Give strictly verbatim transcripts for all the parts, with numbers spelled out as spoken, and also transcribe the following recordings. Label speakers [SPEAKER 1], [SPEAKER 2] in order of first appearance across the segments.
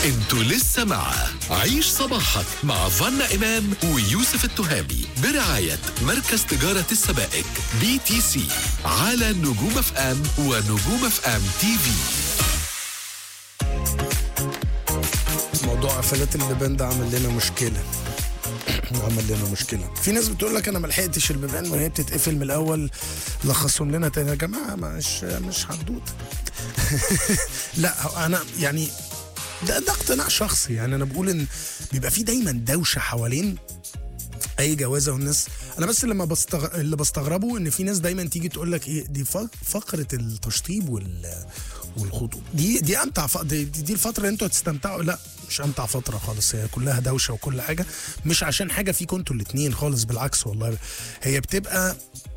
[SPEAKER 1] انتوا لسه مع عيش صباحك مع فانا إمام ويوسف التهامي برعاية مركز تجارة السبائك بي تي سي على نجوم اف ام ونجوم اف ام تي في.
[SPEAKER 2] موضوع قفلات البيبان ده عمل لنا مشكلة عمل لنا مشكلة. في ناس بتقول لك انا ما لحقتش البيبان وهي بتتقفل من الاول، لخصهم لنا تاني. يا جماعة مش مش حدوته لا انا يعني ده ده اقتناع شخصي. يعني انا بقول ان بيبقى في دايما دوشه حوالين اي جوازه والناس. انا بس لما بستغ... اللي بستغربه ان في ناس دايما تيجي تقول لك ايه دي فقره التشطيب وال والخطوب دي دي امتع ف... دي, دي الفتره اللي انتوا هتستمتعوا. لا مش امتع فتره خالص، هي كلها دوشه وكل حاجه، مش عشان حاجه فيكم انتوا الاثنين خالص، بالعكس والله. هي بتبقى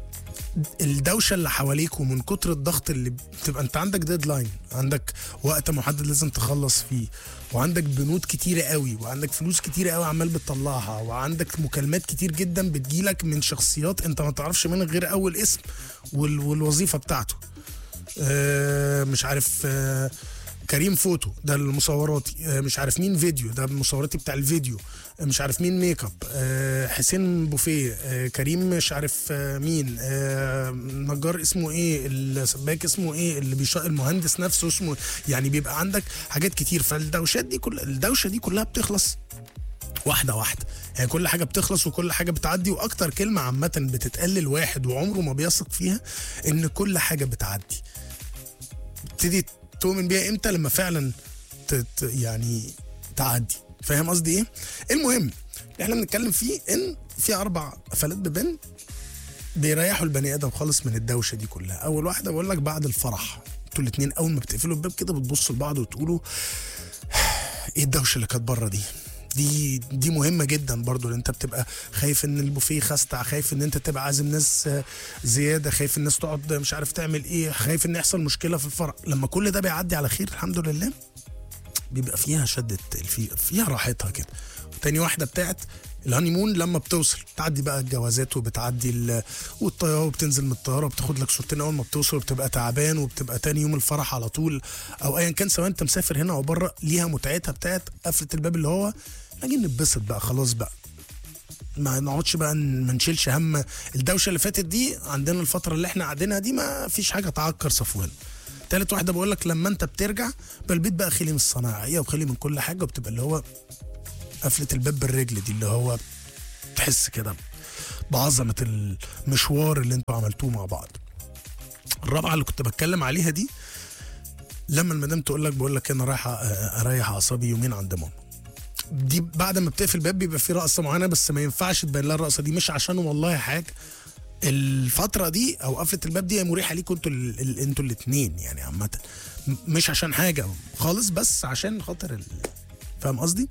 [SPEAKER 2] الدوشه اللي حواليك ومن كتر الضغط اللي بتبقى انت عندك ديدلاين، عندك وقت محدد لازم تخلص فيه، وعندك بنود كتيره قوي، وعندك فلوس كتيره قوي عمال بتطلعها، وعندك مكالمات كتير جدا بتجيلك من شخصيات انت ما تعرفش منها غير اول اسم وال والوظيفه بتاعته. اه مش عارف اه كريم فوتو ده المصوراتي، اه مش عارف مين فيديو ده المصوراتي بتاع الفيديو، مش عارف مين ميك اب، أه حسين بوفيه، أه كريم مش عارف أه مين، أه نجار اسمه ايه، السباك اسمه ايه، اللي بيش المهندس نفسه اسمه. يعني بيبقى عندك حاجات كتير، فالدوشات دي كل الدوشه دي كلها بتخلص واحده واحده. يعني كل حاجه بتخلص وكل حاجه بتعدي. واكتر كلمه عامه بتتقال الواحد وعمره ما بيثق فيها ان كل حاجه بتعدي. تبتدي تؤمن بيها امتى؟ لما فعلا تت يعني تعدي. فاهم قصدي ايه؟ المهم اللي احنا بنتكلم فيه ان في اربع قفلات بيبان بيريحوا البني ادم خالص من الدوشه دي كلها. اول واحده بقول لك بعد الفرح، انتوا الاثنين اول ما بتقفلوا الباب كده بتبصوا لبعض وتقولوا ايه الدوشه اللي كانت بره دي. دي دي مهمه جدا برضو، لان انت بتبقى خايف ان البوفيه خستع، خايف ان انت تبقى عازم ناس زياده، خايف الناس تقعد مش عارف تعمل ايه، خايف ان يحصل مشكله في الفرح. لما كل ده بيعدي على خير الحمد لله بيبقى فيها شدة، فيها راحتها كده. تاني واحدة بتاعت الهانيمون لما بتوصل، تعدي بقى الجوازات وبتعدي والطيارة وبتنزل من الطيارة وبتاخد لك صورتين أول ما بتوصل، وبتبقى تعبان وبتبقى تاني يوم الفرح على طول أو أيا كان، سواء أنت مسافر هنا أو بره، ليها متعتها بتاعت قفلة الباب اللي هو نجي نتبسط بقى خلاص بقى، ما نقعدش بقى ما نشيلش هم الدوشة اللي فاتت دي. عندنا الفترة اللي احنا قاعدينها دي ما فيش حاجة تعكر صفوان. تالت واحدة بقول لك لما انت بترجع بالبيت بقى خلي من الصناعية وخلي من كل حاجة، وبتبقى اللي هو قفلة الباب بالرجل دي، اللي هو تحس كده بعظمة المشوار اللي انتوا عملتوه مع بعض. الرابعة اللي كنت بتكلم عليها دي لما المدام تقول لك بقول لك انا رايحة اريح اعصابي يومين عند ماما. دي بعد ما بتقفل الباب بيبقى في رقصة معينة، بس ما ينفعش تبين لها الرقصة دي، مش عشان والله حاجة الفترة دي او قفلة الباب دي مريحة ليكوا انتوا ال... انتوا الاثنين يعني عامة، مش عشان حاجة خالص، بس عشان خاطر ال... فاهم قصدي؟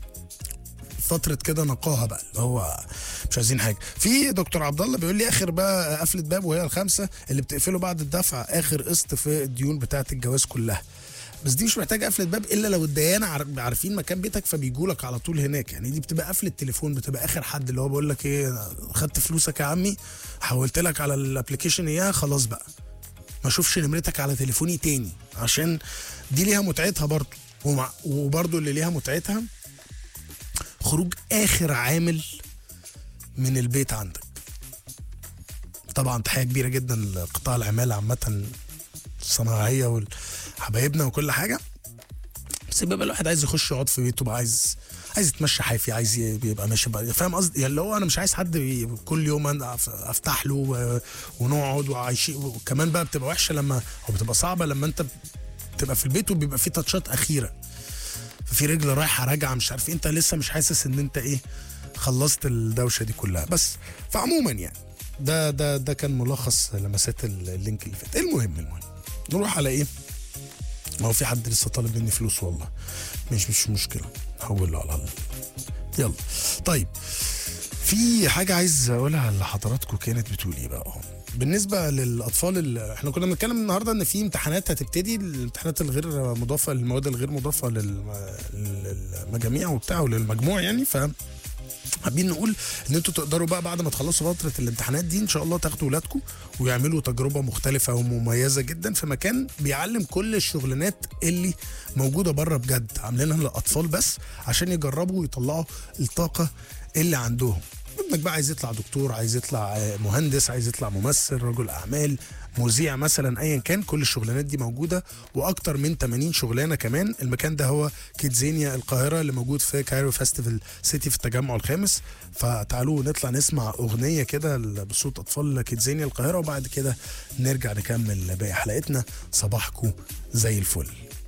[SPEAKER 2] فترة كده نقاهة بقى اللي هو مش عايزين حاجة. في دكتور عبد الله بيقول لي اخر بقى قفلة باب وهي الخامسة اللي بتقفله بعد الدفع اخر قسط في الديون بتاعة الجواز كلها. بس دي مش محتاجه قفله باب الا لو الديانه عارفين مكان بيتك فبيجوا لك على طول هناك. يعني دي بتبقى قفله تليفون، بتبقى اخر حد اللي هو بقول لك ايه خدت فلوسك يا عمي حولت لك على الابلكيشن اياها خلاص بقى ما اشوفش نمرتك على تليفوني تاني، عشان دي ليها متعتها برضو. ومع وبرضو اللي ليها متعتها خروج اخر عامل من البيت عندك. طبعا تحيه كبيره جدا لقطاع العماله عامه الصناعيه وحبايبنا وكل حاجه، بس بيبقى الواحد عايز يخش يقعد في بيته بقى، عايز عايز يتمشى حافي، عايز يبقى ماشي بقى. فاهم قصدي؟ يعني اللي هو انا مش عايز حد كل يوم افتح له ونقعد وعايشين. وكمان بقى بتبقى وحشه لما او بتبقى صعبه لما انت بتبقى في البيت وبيبقى في تاتشات اخيره، ففي رجل رايحه راجعه مش عارف، انت لسه مش حاسس ان انت ايه خلصت الدوشه دي كلها. بس فعموما يعني ده ده ده كان ملخص لمسات اللينك اللي فات. المهم المهم نروح على ايه؟ ما هو في حد لسه طالب مني فلوس والله، مش مش مشكله هقول له على الله. يلا طيب، في حاجه عايز اقولها لحضراتكم كانت بتقول ايه بقى. بالنسبه للاطفال اللي احنا كنا بنتكلم النهارده ان في امتحانات هتبتدي، الامتحانات الغير مضافه، المواد الغير مضافه للمجاميع وبتاع وللمجموع يعني. ف حابين نقول ان انتوا تقدروا بقى بعد ما تخلصوا فتره الامتحانات دي ان شاء الله تاخدوا ولادكم ويعملوا تجربه مختلفه ومميزه جدا في مكان بيعلم كل الشغلانات اللي موجوده بره بجد، عاملينها للاطفال بس عشان يجربوا ويطلعوا الطاقه اللي عندهم. ابنك بقى عايز يطلع دكتور، عايز يطلع مهندس، عايز يطلع ممثل، رجل اعمال، مذيع مثلا، ايا كان، كل الشغلانات دي موجوده واكتر من ثمانين شغلانه كمان. المكان ده هو كيدزينيا القاهره اللي موجود في كايرو فيستيفال سيتي في التجمع الخامس. فتعالوا نطلع نسمع اغنيه كده بصوت اطفال كيدزينيا القاهره وبعد كده نرجع نكمل باقي حلقتنا. صباحكم زي الفل.